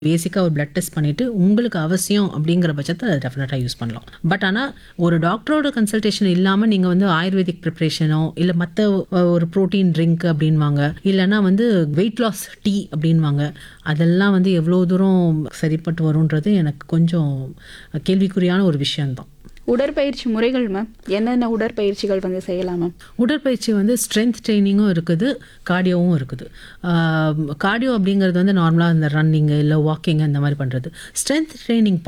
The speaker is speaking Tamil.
பேசிக்கா ஒரு பிளட் டெஸ்ட் பண்ணிட்டு, உங்களுக்கு அவசியம் அப்படிங்கிற பட்சத்துல டெஃபினட்டா யூஸ் பண்ணலாம். பட் ஆனா, ஒரு டாக்டரோட கன்சல்டேஷன் இல்லாம நீங்க வந்து ஆயுர்வேதிக் பிரிப்பரேஷனோ, இல்ல மத்த ஒரு புரோட்டீன் ட்ரிங்க் அப்படின்வாங்க. இல்லன்னா வந்து வெயிட் லாஸ் டீ அப்படின்வாங்க. அதெல்லாம் வந்து எவ்வளோ தூரம் சரிப்பட்டு வரும்ன்றது எனக்கு கொஞ்சம் கேள்விக்குறியான ஒரு விஷயம் தான். உடற்பயிற்சி முறைகள் மேம், என்னென்ன உடற்பயிற்சிகள் வந்து செய்யலாம் மேம்? உடற்பயிற்சி வந்து ஸ்ட்ரென்த் ட்ரெய்னிங்கும் இருக்குது, கார்டியோவும் இருக்குது. கார்டியோ அப்படிங்கிறது வந்து நார்மலா இந்த ரன்னிங் இல்ல வாக்கிங் அந்த மாரி பண்றது. Strength training